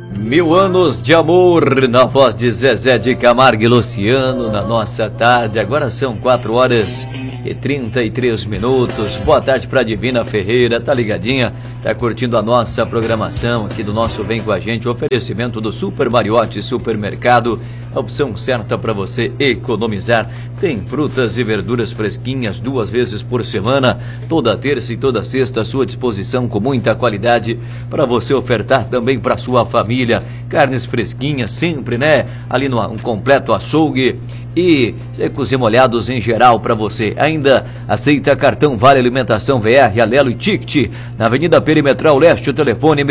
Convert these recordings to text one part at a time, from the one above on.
Mil anos de amor, na voz de Zezé de Camargo e Luciano, na nossa tarde. Agora são 4h33. Boa tarde pra Divina Ferreira, tá ligadinha? Tá curtindo a nossa programação aqui do nosso Vem Com a Gente, oferecimento do Super Mariotti Supermercado, a opção certa para você economizar. Tem frutas e verduras fresquinhas 2 vezes por semana, toda terça e toda sexta à sua disposição, com muita qualidade para você ofertar também para sua família. Carnes fresquinhas sempre, né? Ali no um completo açougue e secos e molhados em geral para você. Ainda aceita cartão Vale Alimentação VR, Alelo e Ticket. Na Avenida Perimetral Leste, o telefone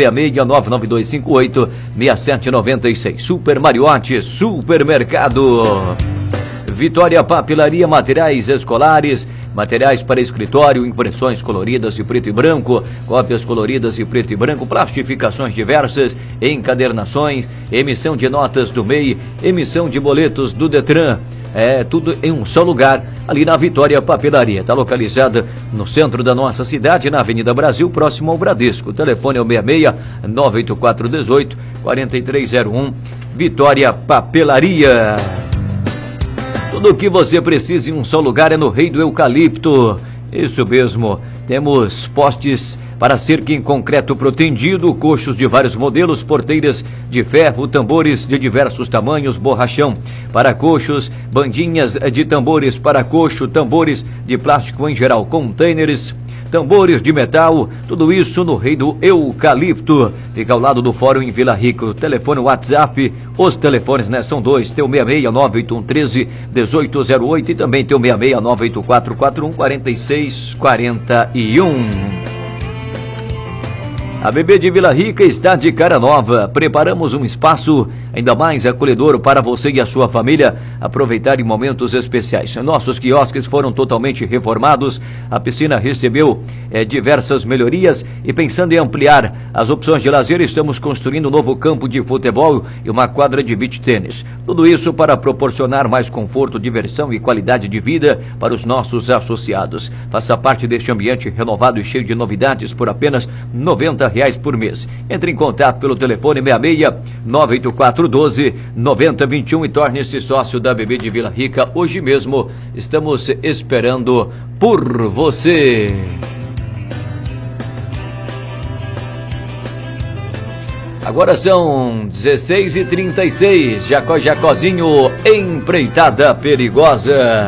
66-99258-6796. Super Mariotti Supermercado. Vitória Papelaria, materiais escolares, materiais para escritório, impressões coloridas de preto e branco, cópias coloridas de preto e branco, plastificações diversas, encadernações, emissão de notas do MEI, emissão de boletos do Detran. É tudo em um só lugar, ali na Vitória Papelaria. Está localizada no centro da nossa cidade, na Avenida Brasil, próximo ao Bradesco. O telefone é o 66-98418-4301. Vitória Papelaria. Tudo o que você precisa em um só lugar é no Rei do Eucalipto. Isso mesmo, temos postes para cerca em concreto protendido, coxos de vários modelos, porteiras de ferro, tambores de diversos tamanhos, borrachão para coxos, bandinhas de tambores para coxo, tambores de plástico em geral, containers, tambores de metal, tudo isso no Rei do Eucalipto. Fica ao lado do Fórum em Vila Rica. O telefone WhatsApp, os telefones, né, são dois. Tem o 66-981-13-1808 e também tem o 66-984-41-4641. A BB de Vila Rica está de cara nova. Preparamos um espaço ainda mais acolhedor para você e a sua família aproveitar em momentos especiais. Nossos quiosques foram totalmente reformados, a piscina recebeu diversas melhorias e, pensando em ampliar as opções de lazer, estamos construindo um novo campo de futebol e uma quadra de beach tênis. Tudo isso para proporcionar mais conforto, diversão e qualidade de vida para os nossos associados. Faça parte deste ambiente renovado e cheio de novidades por apenas R$ 90 por mês. Entre em contato pelo telefone 66-98412-9021 e torne-se sócio da BB de Vila Rica hoje mesmo. Estamos esperando por você. Agora são 16h36. Jacozinho, empreitada perigosa.